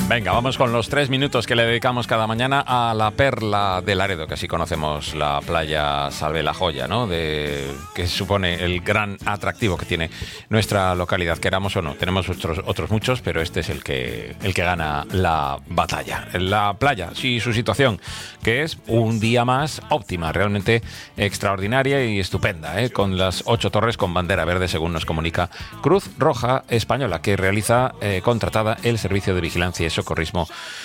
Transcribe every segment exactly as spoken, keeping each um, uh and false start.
Venga, vamos con los tres minutos que le dedicamos cada mañana a la perla de Laredo, que así conocemos la playa Salvé la Joya, ¿no? De, que supone el gran atractivo que tiene nuestra localidad, queramos o no. Tenemos otros, otros muchos, pero este es el que, el que gana la batalla. La playa, sí, su situación, que es un día más óptima, realmente extraordinaria y estupenda, ¿eh? Con las ocho torres con bandera verde, según nos comunica Cruz Roja Española, que realiza eh, contratada el servicio de vigilancia y socorrismo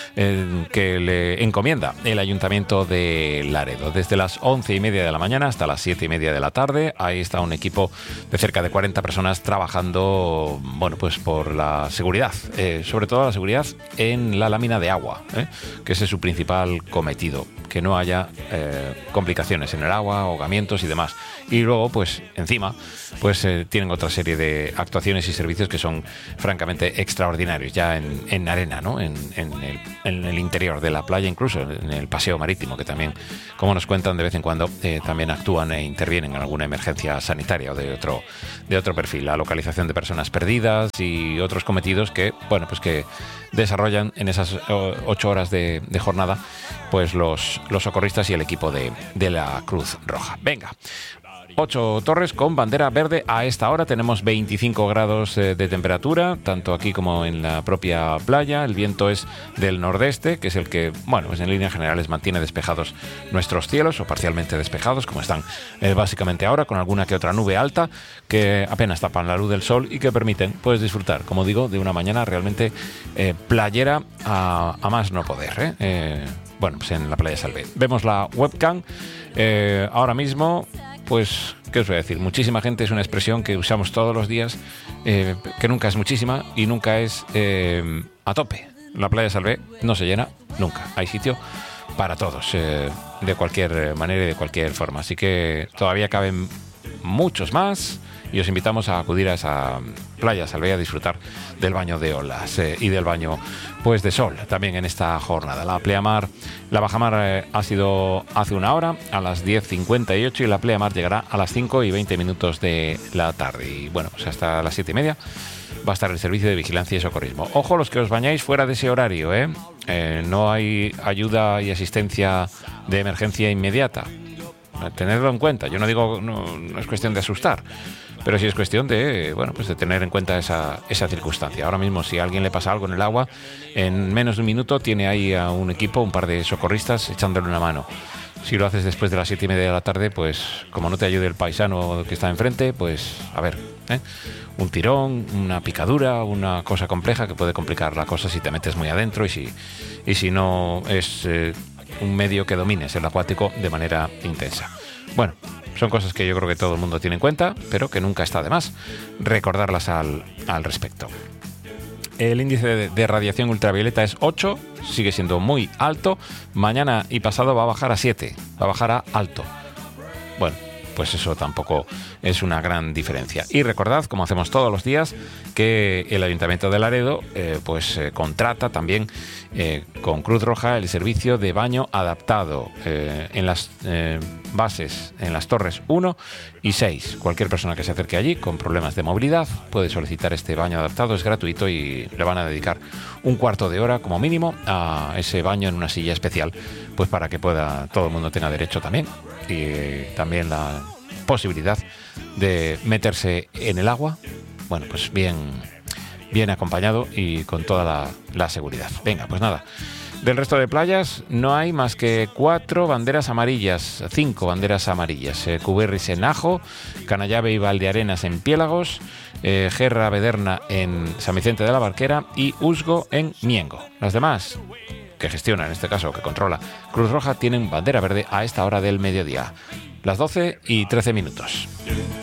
eh, que le encomienda el Ayuntamiento de Laredo. Desde las once y media de la mañana hasta las siete y media de la tarde, ahí está un equipo de cerca de cuarenta personas trabajando, bueno, pues por la seguridad, eh, sobre todo la seguridad en la lámina de agua, ¿eh? Que ese es su principal cometido, que no haya eh, complicaciones en el agua, ahogamientos y demás. Y luego, pues encima, pues eh, tienen otra serie de actuaciones y servicios que son francamente extraordinarios, ya en, en arena, ¿no? En, en, el, en el interior de la playa, incluso en el paseo marítimo, que también, como nos cuentan de vez en cuando, eh, también actúan e intervienen en alguna emergencia sanitaria o de otro, de otro perfil. La localización de personas perdidas y otros cometidos que, bueno, pues que desarrollan en esas ocho horas de, de jornada, pues los, los socorristas y el equipo de, de la Cruz Roja. Venga. Ocho torres con bandera verde. A esta hora tenemos veinticinco grados de, de temperatura, tanto aquí como en la propia playa. El viento es del nordeste, que es el que, bueno, pues en líneas generales mantiene despejados nuestros cielos, o parcialmente despejados, como están eh, básicamente ahora, con alguna que otra nube alta que apenas tapan la luz del sol y que permiten, pues, disfrutar, como digo, de una mañana realmente eh, playera a, a más no poder, ¿eh? Eh, bueno, pues en la playa Salvé. Vemos la webcam eh, ahora mismo. Pues, ¿qué os voy a decir? Muchísima gente es una expresión que usamos todos los días, eh, que nunca es muchísima y nunca es eh, a tope. La playa Salvé no se llena nunca. Hay sitio para todos, eh, de cualquier manera y de cualquier forma. Así que todavía caben muchos más y os invitamos a acudir a esa playa Salvé a disfrutar del baño de olas eh, y del baño, pues, de sol también en esta jornada. La pleamar, la bajamar eh, ha sido hace una hora a las diez cincuenta y ocho y la pleamar llegará a las cinco y veinte minutos de la tarde. Y bueno, pues hasta las siete y media va a estar el servicio de vigilancia y socorrismo. Ojo los que os bañáis fuera de ese horario, ¿eh? Eh, no hay ayuda y asistencia de emergencia inmediata. Tenerlo en cuenta. Yo no digo, no, no es cuestión de asustar, pero sí es cuestión de, bueno, pues de tener en cuenta esa, esa circunstancia. Ahora mismo, si a alguien le pasa algo en el agua, en menos de un minuto tiene ahí a un equipo, un par de socorristas echándole una mano. Si lo haces después de las siete y media de la tarde, pues como no te ayude el paisano que está enfrente, pues a ver, ¿eh? un tirón, una picadura, una cosa compleja que puede complicar la cosa si te metes muy adentro y si, y si no es eh, un medio que domines el acuático de manera intensa. Bueno, son cosas que yo creo que todo el mundo tiene en cuenta, pero que nunca está de más recordarlas al, al respecto. El índice de, de radiación ultravioleta es ocho, sigue siendo muy alto. Mañana y pasado va a bajar a siete, va a bajar a alto. Bueno, pues eso tampoco es una gran diferencia. Y recordad, como hacemos todos los días, que el Ayuntamiento de Laredo eh, pues eh, contrata también eh, con Cruz Roja el servicio de baño adaptado eh, en las eh, bases, en las torres uno y seis. Cualquier persona que se acerque allí con problemas de movilidad puede solicitar este baño adaptado, es gratuito y le van a dedicar un cuarto de hora como mínimo a ese baño en una silla especial, pues para que pueda, todo el mundo tenga derecho también, y también la posibilidad de meterse en el agua, bueno, pues bien, bien acompañado y con toda la, la seguridad. Venga, pues nada, del resto de playas no hay más que cuatro banderas amarillas, cinco banderas amarillas. Eh, Cuberris en Ajo, Canallave y Valdearenas en Piélagos, eh, Gerra Bederna en San Vicente de la Barquera y Usgo en Miengo. Las demás, que gestiona en este caso, que controla Cruz Roja, tienen bandera verde a esta hora del mediodía, las doce y trece minutos.